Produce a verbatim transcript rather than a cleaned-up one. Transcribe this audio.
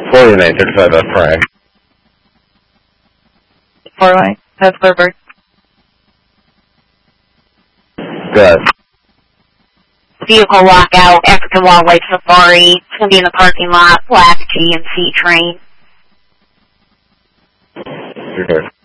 forty-nine thirty-five, that's correct. Four way. That's Clearbird. Good. Vehicle lockout, African Wildlife Safari. It's going to be in the parking lot, black G M C train. Okay.